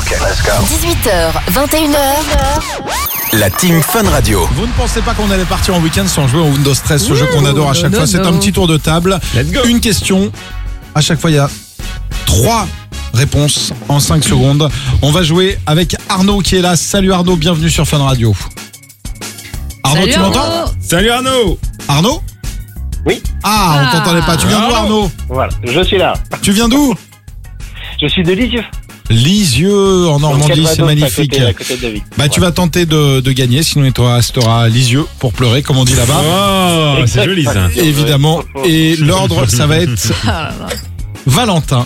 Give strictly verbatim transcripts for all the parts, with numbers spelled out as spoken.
let's go. dix-huit heures, vingt et une heures. La Team Fun Radio. Vous ne pensez pas qu'on allait partir en week-end sans jouer au Windows Stress, ce jeu qu'on adore à chaque non, fois. C'est non. un petit tour de table. Let's go. Une question. À chaque fois, il y a trois réponses en cinq secondes. On va jouer avec Arnaud qui est là. Salut Arnaud, bienvenue sur Fun Radio. Arnaud, Salut tu m'entends Arnaud. Salut Arnaud. Arnaud Oui. Ah, on Ah. t'entendait pas. Tu viens d'où Arnaud? Voilà, je suis là. Tu viens d'où? Je suis de Lisieux. Lisieux, en Normandie, c'est magnifique. À côté, à côté de David. Bah, tu vas tenter de, de gagner, sinon il te restera Lisieux pour pleurer, comme on dit là-bas. Oh, c'est Exact. joli ça. Évidemment. Et l'ordre, ça va être Ah là là. Valentin,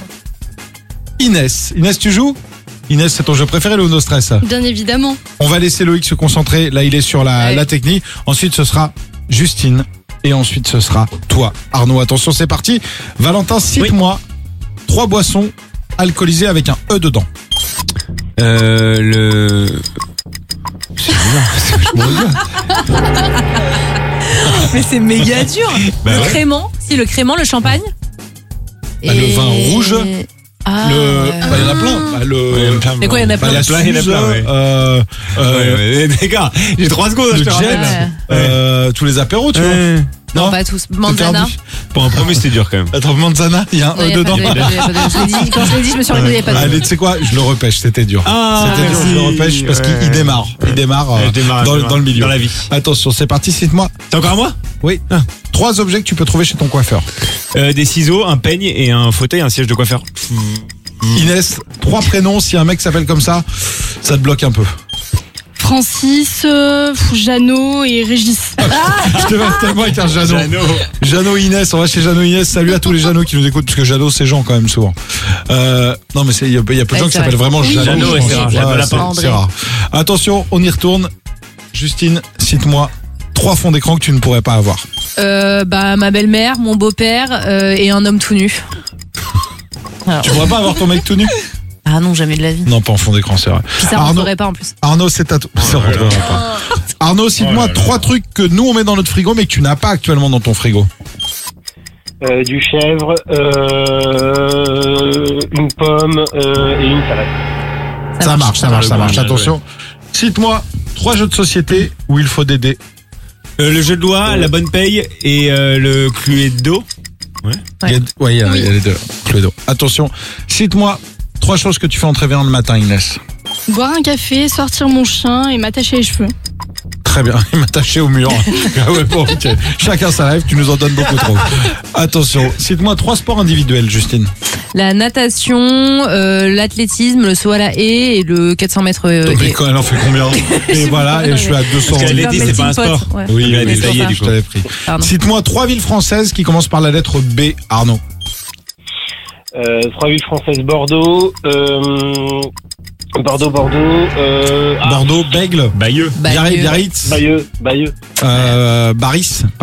Inès. Inès, tu joues? Inès, c'est ton jeu préféré, le No Stress. Bien évidemment. On va laisser Loïc se concentrer. Là, il est sur la, Ouais. la technique. Ensuite, ce sera Justine. Et ensuite, ce sera toi, Arnaud. Attention, c'est parti. Valentin, cite-moi trois boissons alcoolisées avec un E dedans. Euh, le... C'est bizarre, c'est vachement dur. Mais c'est méga dur. Bah le ouais. crément, si le crément, le champagne. Bah, le vin rouge. Ah, le, ouais. bah, il y en a plein. Bah, le, Ouais, il y en a plein. Mais quoi, il y en a bah, plein. la plein, il y en a Suze, plein, ouais. euh, euh, Ouais, mais, les gars, j'ai trois secondes, le je te jet, rappelle. Ouais. euh, tous les apéros, tu vois. Ouais. Non, pas tous. T'es Manzana. perdu. Pour un premier, c'était dur quand même. Attends, Manzana, il y a un Non, E y a pas dedans. de- y a pas de- y a pas de- je l'ai dit, quand je l'ai dit, je me suis arrêtée, il n'y a pas de. Allez, tu sais quoi? Je le repêche, c'était dur. Ah, c'était dur, merci. je le repêche parce Ouais. qu'il démarre. Il démarre, euh, Je démarre, dans, je démarre. dans le milieu. Dans la vie. Attention, c'est parti, cite-moi. C'est encore à moi? Oui. Trois objets que tu peux trouver chez ton coiffeur. Euh, des ciseaux, un peigne et un fauteuil, un siège de coiffeur. Inès, trois prénoms. Si un mec s'appelle comme ça, ça te bloque un peu. Francis, euh, Jeannot et Régis. Je te vois tellement avec un Jeannot. Jeannot Inès, on va chez Jeannot Inès. Salut à tous les Jeannot qui nous écoutent, parce que Jeannot, c'est Jean quand même souvent. Euh, non, mais il y a, y a peu de Ouais, gens qui c'est s'appellent vrai. vraiment Oui, Jeannot. Jeannot, je ouais, pense. c'est rare, Jeannot Ouais, Lapin. c'est- c'est rare. Attention, on y retourne. Justine, cite-moi trois fonds d'écran que tu ne pourrais pas avoir. Euh, bah, ma belle-mère, mon beau-père euh, et un homme tout nu. Alors. Tu pourrais pas avoir ton mec tout nu? Ah non, jamais de la vie. Non, pas en fond d'écran, c'est vrai. Puis ça, on Arnaud, ferait pas en plus. Arnaud, c'est à toi. Ça rentrerait pas. Arnaud, cite-moi Oh là là. trois trucs que nous on met dans notre frigo mais que tu n'as pas actuellement dans ton frigo. Euh, du chèvre, euh, une pomme euh, et une salade. Ça, marche, ça marche, ça marche. Bien joué. Attention. Cite-moi trois jeux de société où il faut des dés. Euh, le jeu de loi, la bonne paye et euh, le Cluedo. Ouais. Il y a, ouais, il y a, il y a les deux. Cluedo. Attention. Cite-moi trois choses que tu fais en te réveillant le matin, Inès. Boire un café, sortir mon chien et m'attacher les cheveux. Très bien, il m'a attaché au mur. Ah ouais, bon, ok. Chacun sa rêve, tu nous en donnes beaucoup trop. Attention, cite-moi trois sports individuels, Justine. La natation, euh, l'athlétisme, le saut à la haie et le quatre cents mètres. euh, Donc, et- quand elle en fait combien? Et voilà, et je suis à deux cents. Parce qu'elle Faire est dit, mes c'est pas un petits sport. potes, ouais. Oui, Elle a oui, détaillé, je du coup. t'avais pris. Pardon. Cite-moi trois villes françaises qui commencent par la lettre B, Arnaud. Euh, trois villes françaises, Bordeaux, euh, Bordeaux, Bordeaux, euh, ah, Bordeaux, Bègle, Bayeux. Bah, Biarritz, mieux. Biarritz, Bayeux, Bayeux. euh, Baris.